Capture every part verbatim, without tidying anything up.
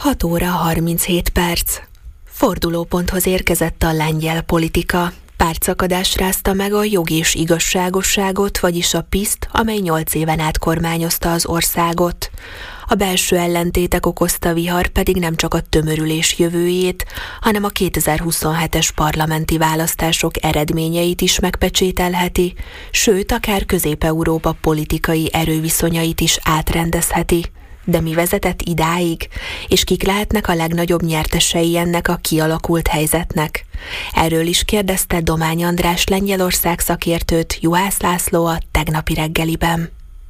hat óra harminchét perc. Fordulóponthoz érkezett a lengyel politika. Pártszakadás rázta meg a Jog és Igazságosságot, vagyis a piszt, amely nyolc éven át kormányozta az országot. A belső ellentétek okozta vihar pedig nem csak a tömörülés jövőjét, hanem a kétezer-huszonhetes parlamenti választások eredményeit is megpecsételheti, sőt, akár Közép-Európa politikai erőviszonyait is átrendezheti. De mi vezetett idáig? És kik lehetnek a legnagyobb nyertesei ennek a kialakult helyzetnek? Erről is kérdezte Domány András Lengyelország szakértőt Juhász László a tegnapi reggeliben.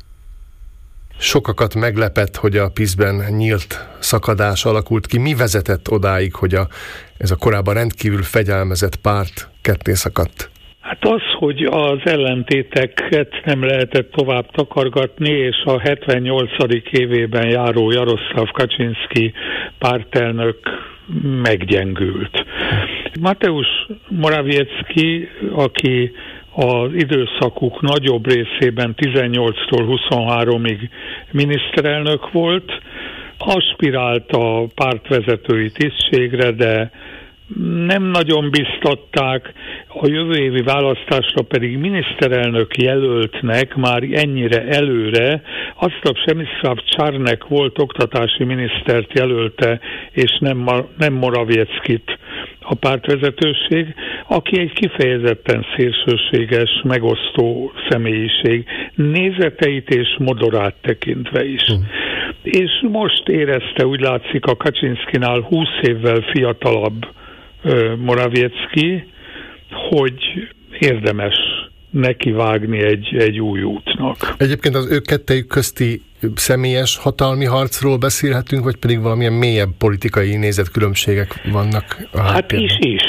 Sokakat meglepett, hogy a piszben nyílt szakadás alakult ki. Mi vezetett odáig, hogy a, ez a korábban rendkívül fegyelmezett párt ketté szakadt? Hát az, hogy az ellentéteket nem lehetett tovább takargatni, és a hetvennyolcadik évében járó Jaroszláv Kaczynszki pártelnök meggyengült. Mateusz Morawiecki, aki az időszakuk nagyobb részében tizennyolctól huszonháromig miniszterelnök volt, aspirált a pártvezetői tisztségre, de nem nagyon biztatták, a jövő évi választásra pedig miniszterelnök jelöltnek már ennyire előre Asztap Przemysław Czarnek volt oktatási minisztert jelölte, és nem, nem Morawieckit a pártvezetőség, aki egy kifejezetten szélsőséges, megosztó személyiség, nézeteit és modorát tekintve is. Mm. És most érezte, úgy látszik, a Kaczynszkinál húsz évvel fiatalabb Morawiecki, hogy érdemes nekivágni egy, egy új útnak. Egyébként az ők kettejük közti személyes hatalmi harcról beszélhetünk, vagy pedig valamilyen mélyebb politikai nézetkülönbségek vannak a Hát háttérben? is is.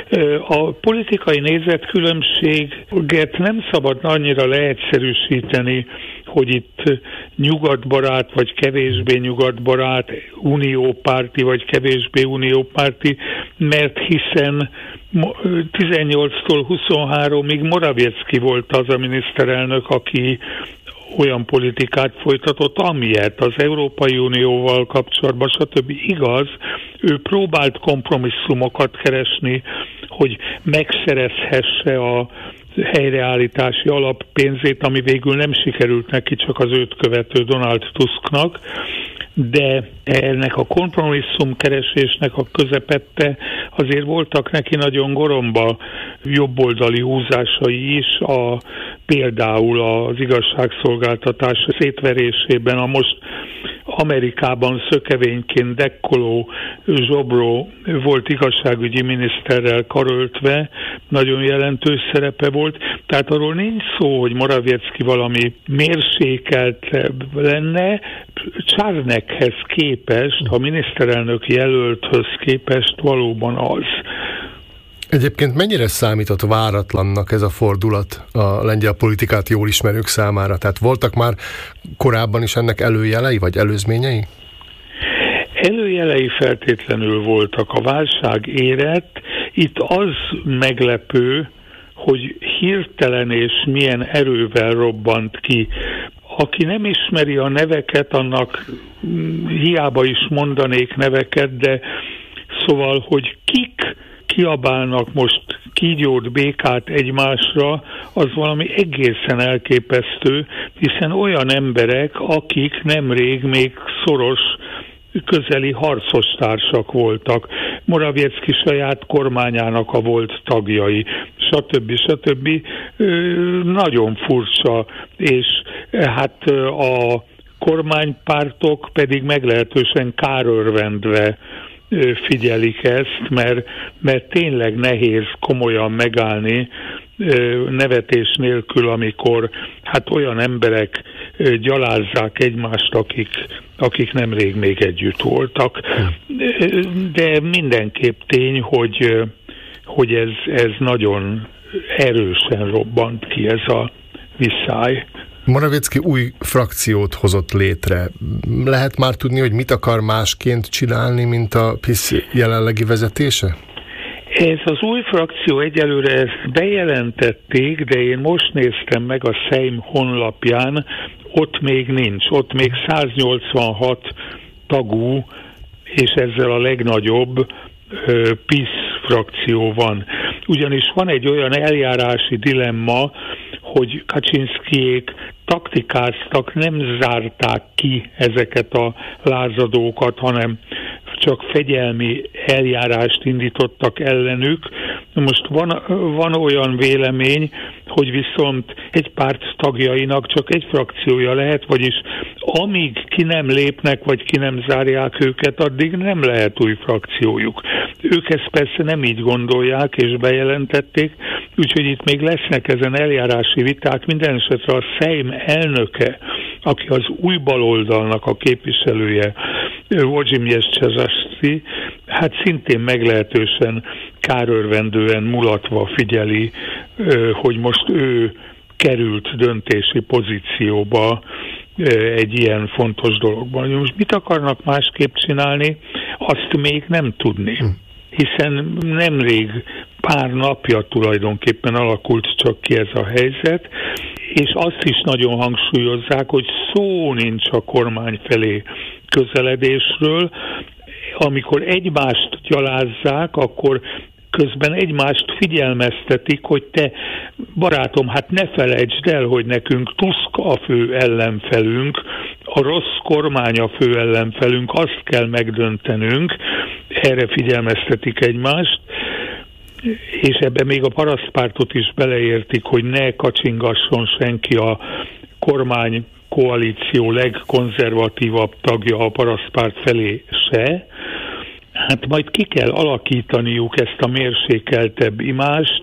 A politikai nézetkülönbséget nem szabad annyira leegyszerűsíteni, hogy itt nyugatbarát vagy kevésbé nyugatbarát, uniópárti vagy kevésbé uniópárti, mert hiszen tizennyolctól huszonháromig Morawiecki volt az a miniszterelnök, aki olyan politikát folytatott, amilyet az Európai Unióval kapcsolatban, stb. Igaz, ő próbált kompromisszumokat keresni, hogy megszerezhesse a helyreállítási alappénzét, ami végül nem sikerült neki, csak az őt követő Donald Tusknak, de ennek a kompromisszumkeresésnek a közepette azért voltak neki nagyon goromba jobboldali húzásai is, a, például az igazságszolgáltatás szétverésében a most Amerikában szökevényként dekkoló Zsobró volt igazságügyi miniszterrel karöltve, nagyon jelentős szerepe volt, tehát arról nincs szó, hogy Morawiecki valami mérsékeltebb lenne, Czarnekhez képest, a miniszterelnök jelölthöz képest valóban az. Egyébként mennyire számított váratlannak ez a fordulat a lengyel politikát jól ismerők számára? Tehát voltak már korábban is ennek előjelei, vagy előzményei? Előjelei feltétlenül voltak. A válság érett. Itt az meglepő, hogy hirtelen és milyen erővel robbant ki. Aki nem ismeri a neveket, annak hiába is mondanék neveket, de szóval, hogy kik kiabálnak most kígyót, békát egymásra, az valami egészen elképesztő, hiszen olyan emberek, akik nemrég még szoros, közeli harcostársak voltak. Morawiecki saját kormányának a volt tagjai, stb. stb. Nagyon furcsa, és hát a kormánypártok pedig meglehetősen kárörvendve figyelik ezt, mert, mert tényleg nehéz komolyan megállni nevetés nélkül, amikor hát olyan emberek gyalázzák egymást, akik, akik nemrég még együtt voltak. De mindenképp tény, hogy, hogy ez, ez nagyon erősen robbant ki, ez a viszály. Morawiecki új frakciót hozott létre. Lehet már tudni, hogy mit akar másként csinálni, mint a PiS jelenlegi vezetése? Ez az új frakció egyelőre ezt bejelentették, de én most néztem meg a Szejm honlapján, ott még nincs, ott még száznyolcvanhat tagú és ezzel a legnagyobb PiS frakció van. Ugyanis van egy olyan eljárási dilemma, hogy Kaczynszkijék taktikáztak, nem zárták ki ezeket a lázadókat, hanem csak fegyelmi eljárást indítottak ellenük. Most van, van olyan vélemény, hogy viszont egy párt tagjainak csak egy frakciója lehet, vagyis amíg ki nem lépnek, vagy ki nem zárják őket, addig nem lehet új frakciójuk. Ők ezt persze nem így gondolják, és bejelentették, úgyhogy itt még lesznek ezen eljárási viták. Minden esetre a Szejm elnöke, aki az új baloldalnak a képviselője, Włodzimierz Czerzasty, hát szintén meglehetősen kárörvendően mulatva figyeli, hogy most ő került döntési pozícióba egy ilyen fontos dologban. Most mit akarnak másképp csinálni, azt még nem tudni. Hiszen nemrég pár napja tulajdonképpen alakult csak ki ez a helyzet, és azt is nagyon hangsúlyozzák, hogy szó nincs a kormány felé közeledésről. Amikor egymást gyalázzák, akkor közben egymást figyelmeztetik, hogy te, barátom, hát ne felejtsd el, hogy nekünk Tusk a fő ellenfelünk, a rossz kormány a fő ellenfelünk, azt kell megdöntenünk, erre figyelmeztetik egymást, és ebben még a parasztpártot is beleértik, hogy ne kacsingasson senki a kormány koalíció legkonzervatívabb tagja a parasztpárt felé se. Hát majd ki kell alakítaniuk ezt a mérsékeltebb imást,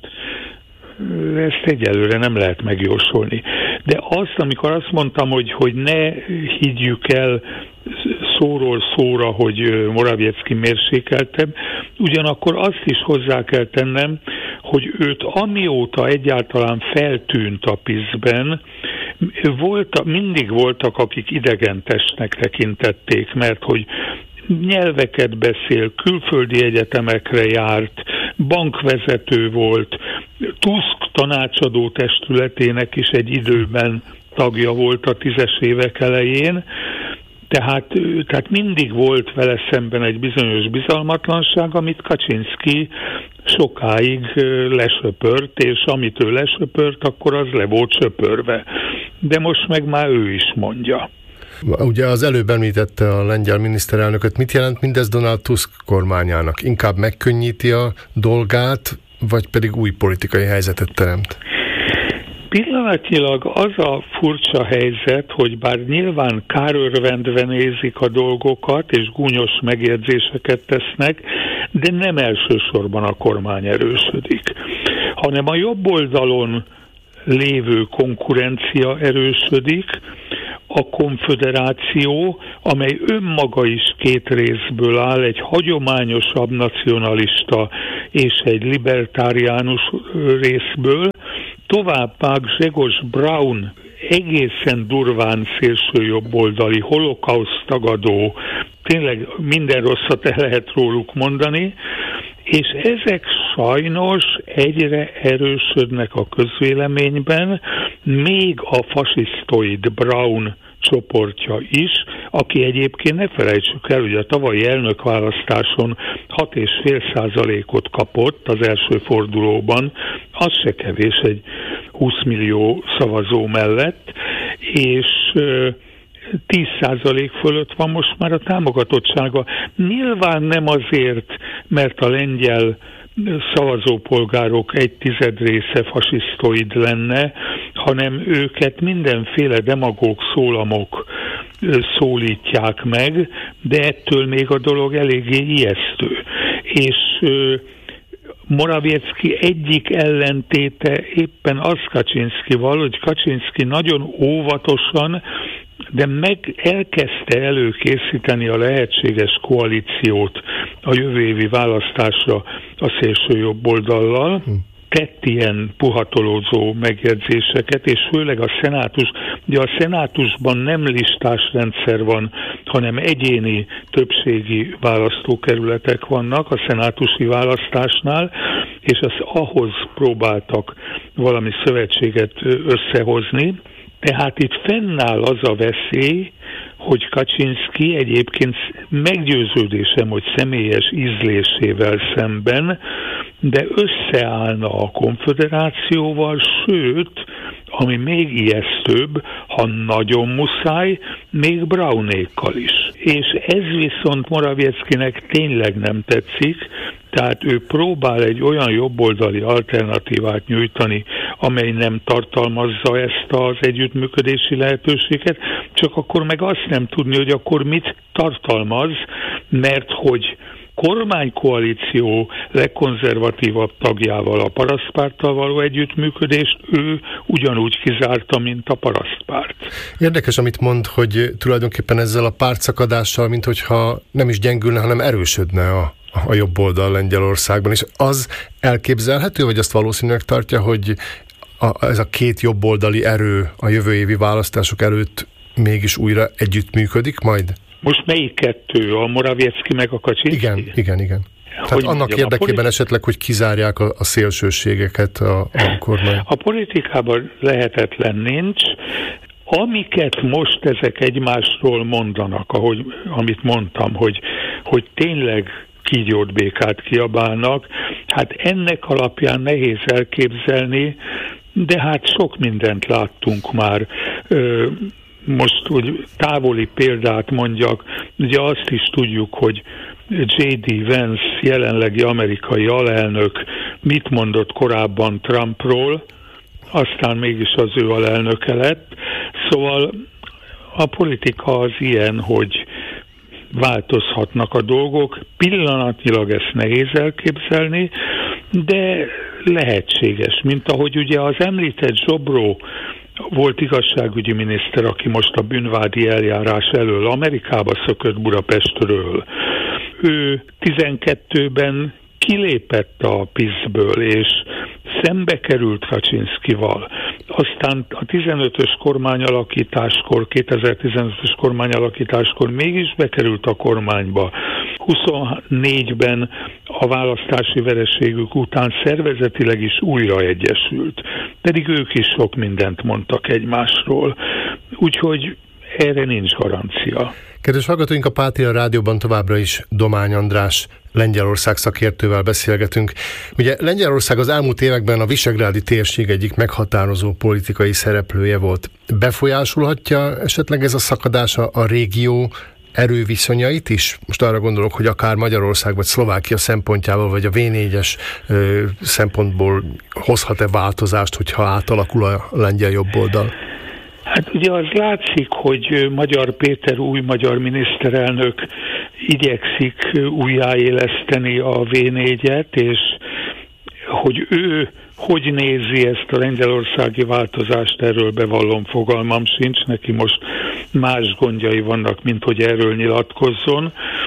ezt egyelőre nem lehet megjósolni. De azt, amikor azt mondtam, hogy, hogy ne higgyük el szóról szóra, hogy Morawiecki mérsékeltebb, ugyanakkor azt is hozzá kell tennem, hogy őt amióta egyáltalán feltűnt a PiS-ben, volt, mindig voltak, akik idegentesnek tekintették, mert hogy nyelveket beszél, külföldi egyetemekre járt, bankvezető volt, Tusk tanácsadó testületének is egy időben tagja volt a tízes évek elején, tehát, tehát mindig volt vele szemben egy bizonyos bizalmatlanság, amit Kaczynszki sokáig lesöpört, és amit ő lesöpört, akkor az le volt söpörve. De most meg már ő is mondja. Ugye az előbb említette a lengyel miniszterelnököt. Mit jelent mindez Donald Tusk kormányának? Inkább megkönnyíti a dolgát, vagy pedig új politikai helyzetet teremt? Pillanatnyilag az a furcsa helyzet, hogy bár nyilván kárörvendve nézik a dolgokat, és gúnyos megjegyzéseket tesznek, de nem elsősorban a kormány erősödik, hanem a jobb oldalon lévő konkurencia erősödik, a konföderáció, amely önmaga is két részből áll, egy hagyományosabb nacionalista és egy libertáriánus részből, továbbá Grzegorz Braun egészen durván szélsőjobboldali, holokauszt tagadó, tényleg minden rosszat el lehet róluk mondani, és ezek sajnos egyre erősödnek a közvéleményben, még a fasisztoid Braun csoportja is, aki egyébként ne felejtsük el, hogy a tavalyi elnökválasztáson hat egész öt százalékot kapott az első fordulóban, az se kevés egy húsz millió szavazó mellett, és tíz százalék fölött van most már a támogatottsága. Nyilván nem azért, mert a lengyel szavazópolgárok egy tized része fasisztoid lenne, hanem őket mindenféle demagóg szólamok szólítják meg, de ettől még a dolog eléggé ijesztő. És Morawiecki egyik ellentéte éppen az Kaczynszkival, hogy Kaczynszki nagyon óvatosan, de meg elkezdte előkészíteni a lehetséges koalíciót a jövő évi választásra a szélső jobb oldallal, hm. tett ilyen puhatolózó megjegyzéseket, és főleg a szenátus, ugye a szenátusban nem listás rendszer van, hanem egyéni többségi választókerületek vannak a szenátusi választásnál, és az ahhoz próbáltak valami szövetséget összehozni. Tehát itt fennáll az a veszély, hogy Kaczynszki egyébként meggyőződésem, hogy személyes ízlésével szemben, de összeállna a konföderációval, sőt, ami még ijesztőbb, ha nagyon muszáj, még Brownékkal is. És ez viszont Morawieckinek tényleg nem tetszik, tehát ő próbál egy olyan jobboldali alternatívát nyújtani, amely nem tartalmazza ezt az együttműködési lehetőséget, csak akkor meg azt nem tudni, hogy akkor mit tartalmaz, mert hogy kormánykoalíció legkonzervatívabb tagjával, a Parasztpárttal való együttműködést ő ugyanúgy kizárta, mint a Parasztpárt. Érdekes, amit mond, hogy tulajdonképpen ezzel a pártszakadással, mint hogyha nem is gyengülne, hanem erősödne a, a jobb oldal Lengyelországban. És az elképzelhető, vagy azt valószínűleg tartja, hogy a, ez a két jobboldali erő a jövő évi választások előtt mégis újra együttműködik majd? Most melyik kettő? A Morawiecki meg a Kaczynszki? Igen, igen, igen. Tehát hogy annak mondjam, érdekében politi- esetleg, hogy kizárják a, a szélsőségeket a, a kormány. A politikában lehetetlen nincs. Amiket most ezek egymásról mondanak, ahogy, amit mondtam, hogy, hogy tényleg kígyót békát kiabálnak, hát ennek alapján nehéz elképzelni, de hát sok mindent láttunk már. Ö, Most, hogy távoli példát mondjak, ugye azt is tudjuk, hogy jé dé Vance, jelenlegi amerikai alelnök mit mondott korábban Trumpról, aztán mégis az ő alelnöke lett. Szóval a politika az ilyen, hogy változhatnak a dolgok. Pillanatnyilag ezt nehéz elképzelni, de lehetséges. Mint ahogy ugye az említett Zsobró volt igazságügyi miniszter, aki most a bűnvádi eljárás elől Amerikába szökött Budapestről. Ő tizenkettőben kilépett a PiS-ből, és szembe került Kaczynszkival. Aztán a tizenötös kormányalakításkor, kétezer-tizenötös kormányalakításkor mégis bekerült a kormányba. huszonnégyben a választási vereségük után szervezetileg is újra egyesült. Pedig ők is sok mindent mondtak egymásról. Úgyhogy erre nincs garancia. Kedves hallgatóink, a Pátria Rádióban továbbra is Domány András Lengyelország szakértővel beszélgetünk. Ugye Lengyelország az elmúlt években a visegrádi térség egyik meghatározó politikai szereplője volt. Befolyásolhatja esetleg ez a szakadás a, a régió erőviszonyait is? Most arra gondolok, hogy akár Magyarország vagy Szlovákia szempontjából, vagy a vé négyes ö, szempontból hozhat-e változást, hogyha átalakul a lengyel jobboldal? Hát ugye az látszik, hogy Magyar Péter új magyar miniszterelnök igyekszik újjáéleszteni a vé négyet, és hogy ő hogy nézi ezt a lengyelországi változást, erről bevallom, fogalmam sincs, neki most más gondjai vannak, mint hogy erről nyilatkozzon,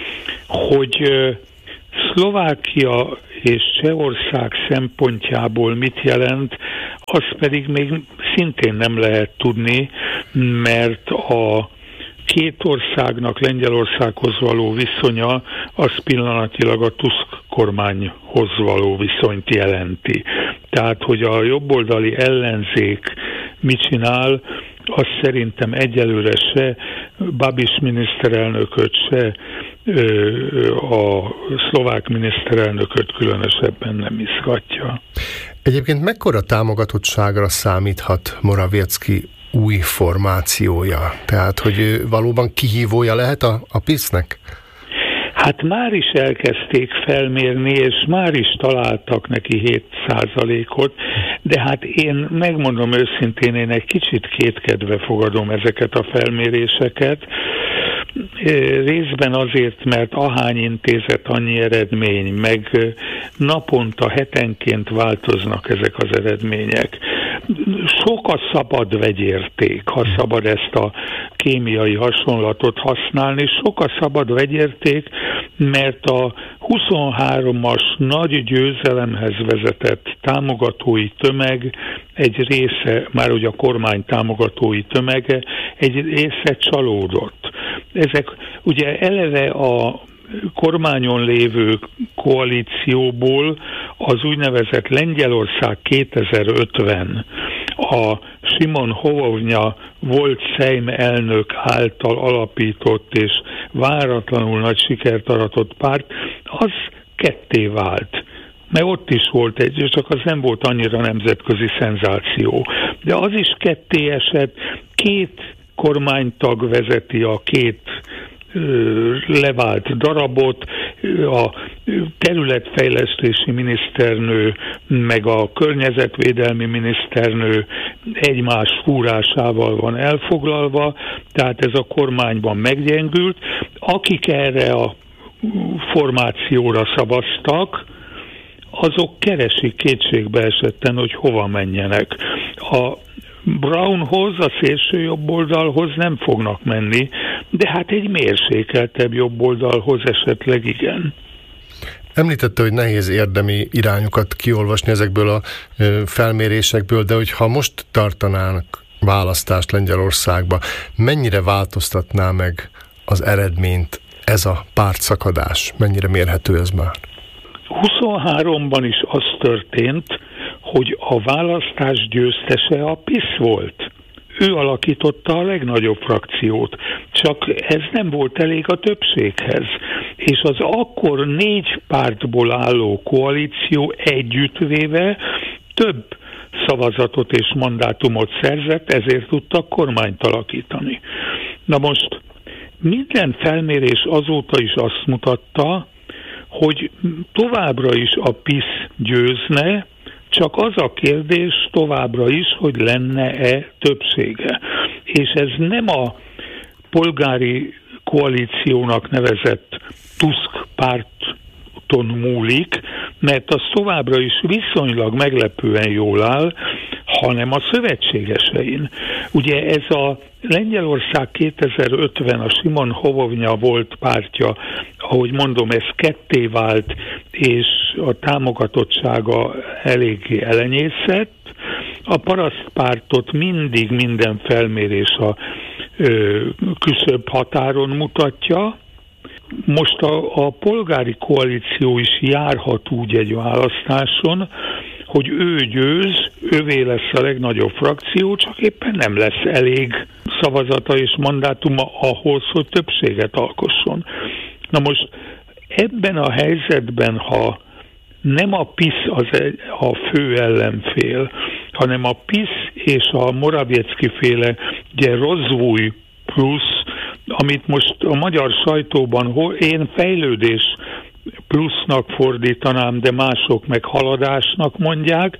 hogy Szlovákia és Csehország szempontjából mit jelent, azt pedig még szintén nem lehet tudni, mert a két országnak Lengyelországhoz való viszonya az pillanatilag a Tusk kormányhoz való viszonyt jelenti. Tehát, hogy a jobboldali ellenzék mit csinál, azt szerintem egyelőre se Babiš miniszterelnököt, se a szlovák miniszterelnököt különösebben nem izgatja. Egyébként mekkora támogatottságra számíthat Morawiecki új formációja? Tehát, hogy valóban kihívója lehet a, a PiS-nek? Hát már is elkezdték felmérni, és már is találtak neki hét százalékot, de hát én megmondom őszintén, én egy kicsit kétkedve fogadom ezeket a felméréseket. Részben azért, mert ahány intézet, annyi eredmény, meg naponta, hetenként változnak ezek az eredmények. Sok a szabad vegyérték, ha szabad ezt a kémiai hasonlatot használni, sok a szabad vegyérték, mert a huszonhármas nagy győzelemhez vezetett támogatói tömeg egy része, már ugye a kormány támogatói tömege, egy része csalódott. Ezek ugye eleve a kormányon lévő koalícióból az úgynevezett Lengyelország kétezer-ötven, a Simon Hołownia volt Szejm elnök által alapított és váratlanul nagy sikert aratott párt, az ketté vált. Mert ott is volt egy, csak az nem volt annyira nemzetközi szenzáció. De az is ketté esett, két kormánytag vezeti a két levált darabot, a területfejlesztési miniszternő meg a környezetvédelmi miniszternő egymás fúrásával van elfoglalva, tehát ez a kormányban meggyengült. Akik erre a formációra szavaztak, azok keresik kétségbe esetten, hogy hova menjenek. A Brownhoz, a szélső jobboldalhoz nem fognak menni, de hát egy mérsékeltebb jobboldalhoz esetleg igen. Említette, hogy nehéz érdemi irányokat kiolvasni ezekből a felmérésekből, de hogyha most tartanának választást Lengyelországba, mennyire változtatná meg az eredményt ez a pártszakadás? Mennyire mérhető ez már? huszonháromban is az történt, hogy a választás győztese a PiS volt. Ő alakította a legnagyobb frakciót, csak ez nem volt elég a többséghez. És az akkor négy pártból álló koalíció együttvéve több szavazatot és mandátumot szerzett, ezért tudtak kormányt alakítani. Na most minden felmérés azóta is azt mutatta, hogy továbbra is a PiS győzne, csak az a kérdés továbbra is, hogy lenne-e többsége. És ez nem a polgári koalíciónak nevezett Tusk párton múlik, mert az továbbra is viszonylag meglepően jól áll, hanem a szövetségesein. Ugye ez a Lengyelország kétezer-ötven, a Simon Hołownia volt pártja, ahogy mondom, ez ketté vált, és a támogatottsága eléggé elenyészett. A parasztpártot mindig minden felmérés a ö, küszöbb határon mutatja. Most a, a polgári koalíció is járhat úgy egy választáson, hogy ő győz, ővé lesz a legnagyobb frakció, csak éppen nem lesz elég szavazata és mandátuma ahhoz, hogy többséget alkosson. Na most ebben a helyzetben, ha nem a PiS az a fő ellenfél, hanem a PiS és a Morawiecki féle ugye Rozvój plusz, amit most a magyar sajtóban én fejlődés plusznak fordítanám, de mások meg haladásnak mondják.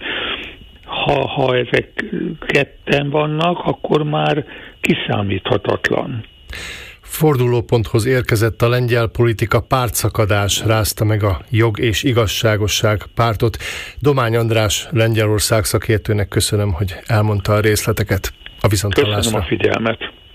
Ha, ha ezek ketten vannak, akkor már kiszámíthatatlan. Fordulóponthoz érkezett a lengyel politika, pártszakadás rázta meg a Jog és Igazságosság pártot. Domány András Lengyelország szakértőnek köszönöm, hogy elmondta a részleteket. A viszonthallásra. Köszönöm a figyelmet.